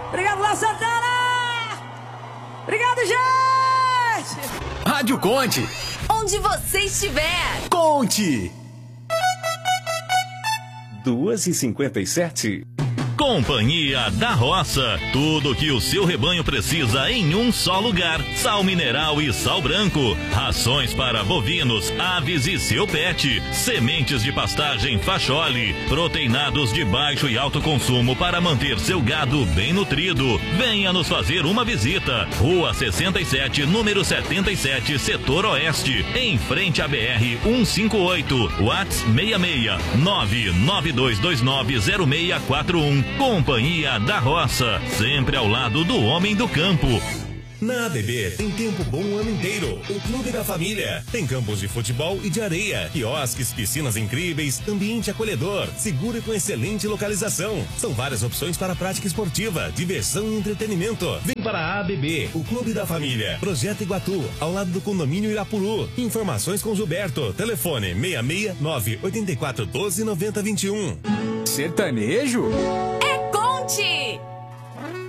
Obrigado, Léo Santana! Obrigado, gente! Rádio Conte. Onde você estiver. Conte. 2h57. Companhia da Roça. Tudo que o seu rebanho precisa em um só lugar. Sal mineral e sal branco. Rações para bovinos, aves e seu pet. Sementes de pastagem Fachole. Proteinados de baixo e alto consumo para manter seu gado bem nutrido. Venha nos fazer uma visita. Rua 67, número 77, Setor Oeste. Em frente à BR 158. WhatsApp 66 992290641. Companhia da Roça, sempre ao lado do homem do campo. Na ABB tem tempo bom o ano inteiro. O Clube da Família. Tem campos de futebol e de areia, quiosques, piscinas incríveis, ambiente acolhedor, seguro e com excelente localização. São várias opções para prática esportiva, diversão e entretenimento. Vem para a ABB, o Clube da Família. Projeto Iguatu, ao lado do condomínio Irapuru. Informações com Gilberto. Telefone 669 8412 9021. Sertanejo? É Conte!